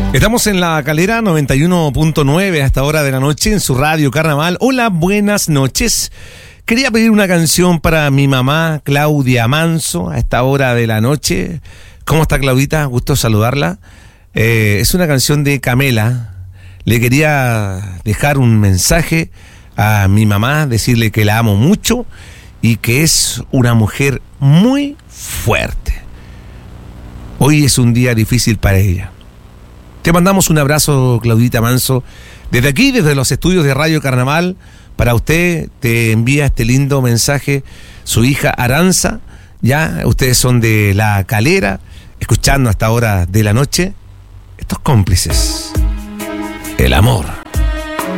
Estamos en La Calera 91.9 a esta hora de la noche en su radio Carnaval. Hola, buenas noches. Quería pedir una canción para mi mamá, Claudia Manso, a esta hora de la noche. ¿Cómo está, Claudita? Gusto saludarla. Es una canción de Camela. Le quería dejar un mensaje a mi mamá, decirle que la amo mucho y que es una mujer muy fuerte. Hoy es un día difícil para ella. Te mandamos un abrazo, Claudita Manso. Desde aquí, desde los estudios de Radio Carnaval, para usted te envía este lindo mensaje su hija Aranza. Ya, ustedes son de La Calera, escuchando hasta hora de la noche estos cómplices. El amor.